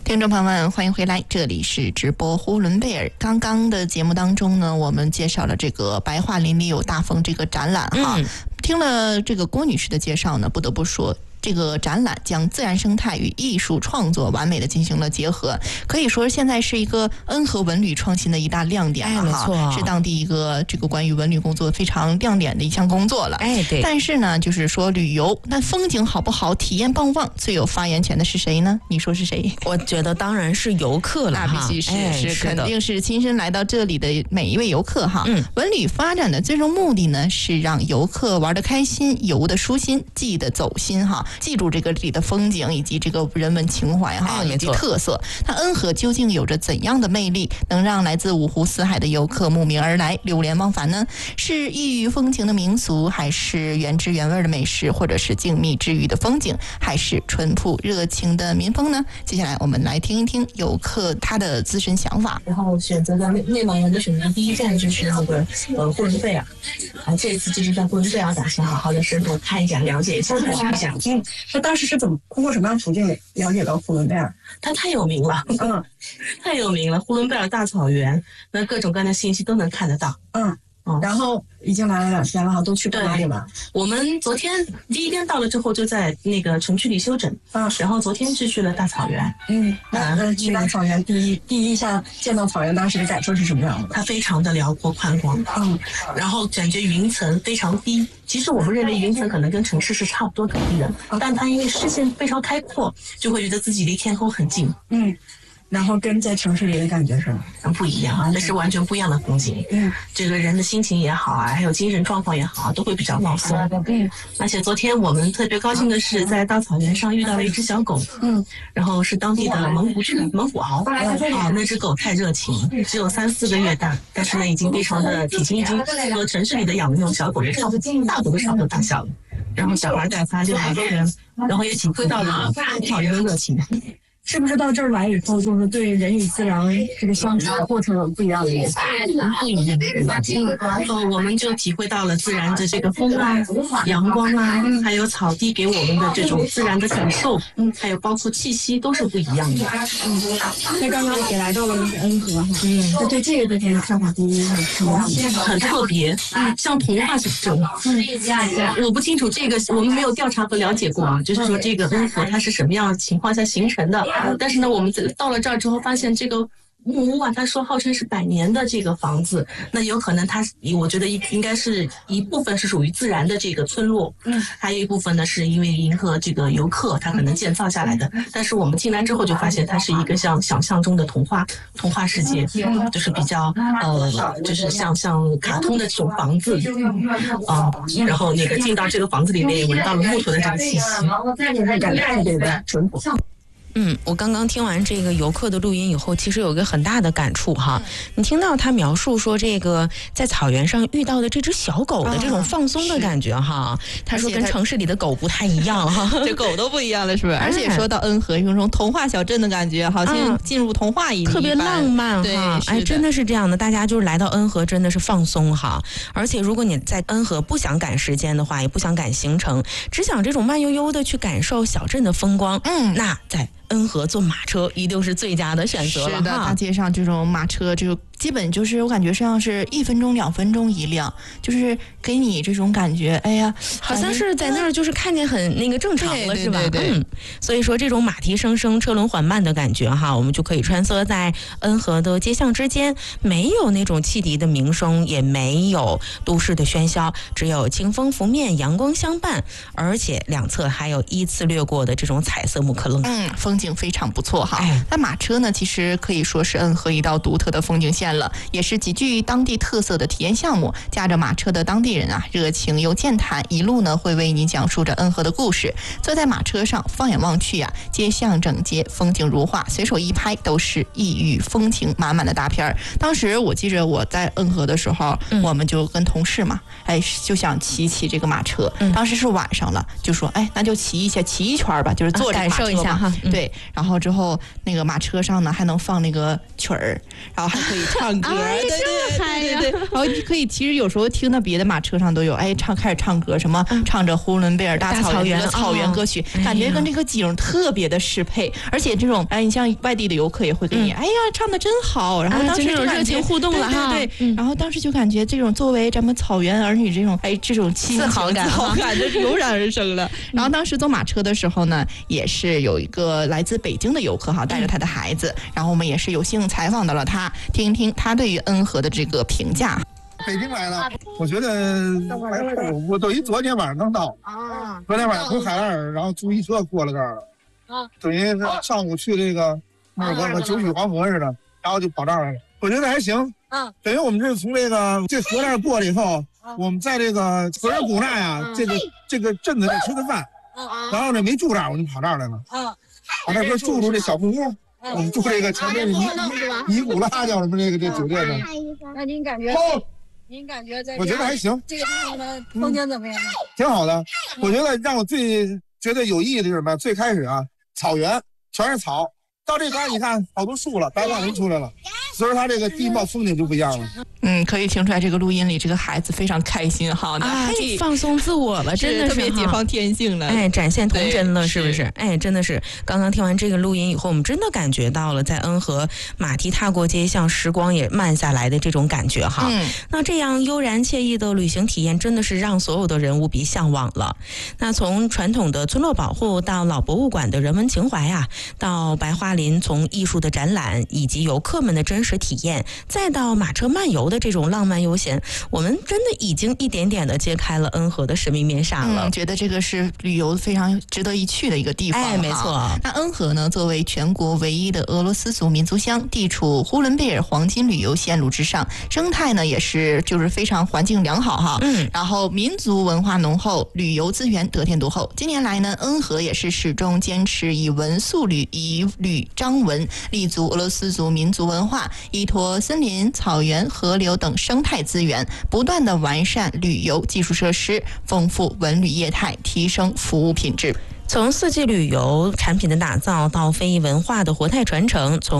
听众朋友们，欢迎回来，这里是直播呼伦贝尔。刚刚的节目当中呢，我们介绍了这个白桦林里有大风这个展览哈。听了这个郭女士的介绍呢，不得不说，这个展览将自然生态与艺术创作完美的进行了结合，可以说现在是一个恩和文旅创新的一大亮点了哈， 没错， 是当地一个这个关于文旅工作非常亮点的一项工作了。 对。 但是呢，就是说旅游，那风景好不好，体验棒不棒，最有发言权的是谁呢？你说是谁？ 我觉得当然是游客了哈， 那必须是肯定是亲身来到这里的每一位游客哈。文旅发展的最终目的呢，是让游客玩得开心，游得舒心，记得走心哈，记住这个里的风景以及这个人文情怀哈，以及特色。那恩和究竟有着怎样的魅力，能让来自五湖四海的游客慕名而来，流连忘返呢？是异域风情的民俗，还是原汁原味的美食，或者是静谧治愈的风景，还是淳朴热情的民风呢？接下来我们来听一听游客他的自身想法。 然后选择的内蒙人的选择第一站就是那个呼伦贝尔，这次就是在呼伦贝尔打算好好的深入看一下，了解一下。 那当时是怎么通过什么样的途径了解到呼伦贝尔？ 它太有名了，太有名了，呼伦贝尔大草原，那各种各样的信息都能看得到。 然后已经来了2天了哈，都去过哪里了？ 我们昨天第一天到了之后，就在那个城区里休整，然后昨天是去了大草原。 那去大草原，第一下见到草原，当时的感受是什么样的？ 它非常的辽阔宽广，然后感觉云层非常低。其实我们认为云层可能跟城市是差不多高低的，但它因为视线非常开阔，就会觉得自己离天空很近。 然后跟在城市里的感觉是不一样啊，那是完全不一样的风景。这个人的心情也好啊，还有精神状况也好啊，都会比较放松。而且昨天我们特别高兴的是，在大草原上遇到了一只小狗。然后是当地的蒙古獒。那只狗太热情，只有3-4个月大，但是呢，已经非常的体型已经和城市里的养那种小狗也差不多，大狗都差不多大小了。然后小孩带它溜了一圈，然后也体会到了草原的热情。 是不是到这儿来以后，就是对人与自然这个相处的过程有不一样的影响？ 不一样的。我们就体会到了自然的这个风啊、阳光啊，还有草地给我们的这种自然的感受，还有包括气息都是不一样的。 那刚刚也来到了那个恩和哈，那对这个地方的看法第一很特别，像童话小镇。我不清楚这个，我们没有调查和了解过啊，就是说这个恩和它是什么样的情况下形成的。但是呢，我们到了这儿之后发现这个木屋啊，他说号称是100年的这个房子，那有可能它，我觉得应该是一部分是属于自然的这个村落，还有一部分呢是因为迎合这个游客，他可能建造下来的。但是我们进来之后就发现它是一个像想象中的童话世界，就是比较就是像卡通的这种房子然后那个进到这个房子里面也闻到了木头的这个气息， 感觉特别的淳朴。 我刚刚听完这个游客的录音以后，其实有一个很大的感触哈。你听到他描述说这个在草原上遇到的这只小狗的这种放松的感觉哈，他说跟城市里的狗不太一样哈， 这狗都不一样了是不是？而且说到恩和，有种童话小镇的感觉，好像进入童话一样， 特别浪漫哈。真的是这样的，大家就是来到恩和真的是放松哈。而且如果你在恩和不想赶时间的话，也不想赶行程，只想这种慢悠悠的去感受小镇的风光，那在恩和坐马车一定是最佳的选择了。 是的，大街上这种马车就基本就是我感觉像是1分钟2分钟一辆，就是给你这种感觉，哎呀， 好像是在那儿就是看见很那个正常了，是吧？ 对。 所以说这种马蹄声声、车轮缓慢的感觉哈，我们就可以穿梭在恩和的街巷之间，没有那种汽笛的鸣声，也没有都市的喧嚣，只有清风拂面、阳光相伴，而且两侧还有依次掠过的这种彩色木刻楞。 风景非常不错哈。那马车呢，其实可以说是恩和一道独特的风景线了，也是极具当地特色的体验项目。驾着马车的当地人啊，热情又健谈，一路呢会为你讲述着恩和的故事。坐在马车上，放眼望去啊，街巷整洁，风景如画，随手一拍都是异域风情满满的大片儿。当时我记着我在恩和的时候，我们就跟同事嘛，就想骑这个马车。当时是晚上了，就说那就骑一圈吧，就是坐着感受一下哈。 对，然后之后那个马车上呢还能放那个曲儿，然后还可以唱歌，对，然后你可以其实有时候听到别的马车上都有，开始唱歌，什么唱着呼伦贝尔大草原的草原歌曲，感觉跟这个景特别的适配，而且这种你像外地的游客也会给你，唱的真好，然后当时这种热情互动了哈， 对，然后当时就感觉这种作为咱们草原儿女这种这种自豪感就油然而生了。然后当时坐马车的时候呢，也是有一个来自北京的游客带着他的孩子，然后我们也是有幸采访到了他，听一听他对于恩和的这个评价。 北京来了，我觉得我等于昨天晚上刚到啊，昨天晚上从海拉尔，然后租一车过了这儿了啊，等于上午去这个那个九曲黄河似的，然后就跑这儿来了。我觉得还行啊，等于我们这是从这河那儿过了以后，我们在这个格尔古纳呀这个镇子这吃的饭，然后呢没住这儿，我就跑这儿来了啊，跑那边住这小木屋。我们住这个前面尼古拉叫什么这酒店呢？ 那您感觉在？ 我觉得还行。 这个地方的风景怎么样？ 挺好的。我觉得让我最觉得有意义的是什么？最开始草原全是草，到这边你看好多树了，白桦林出来了，所以说它这个地貌风景就不一样了。 可以听出来这个录音里这个孩子非常开心哈， 就放松自我了，真的是特别解放天性了， 展现童真了，是不是？真的是。刚刚听完这个录音以后，我们真的感觉到了在恩和马蹄踏过街巷，时光也慢下来的这种感觉哈。那这样悠然惬意的旅行体验，真的是让所有的人无比向往了。那从传统的村落保护到老博物馆的人文情怀到白桦林从艺术的展览以及游客们的真实体验，再到马车漫游的这种浪漫悠闲，我们真的已经一点点的揭开了恩和的神秘面纱了。 觉得这个是旅游非常值得一去的一个地方。 没错。 那恩和呢，作为全国唯一的俄罗斯族民族乡，地处呼伦贝尔黄金旅游线路之上，生态呢也是非常环境良好哈。然后民族文化浓厚，旅游资源得天独厚。近年来呢，恩和也是始终坚持以文塑旅、以旅彰文，立足俄罗斯族民族文化，依托森林、草原、河流等生态资源，不断的完善旅游基础设施，丰富文旅业态，提升服务品质。 从四季旅游产品的打造到非遗文化的活态传承，从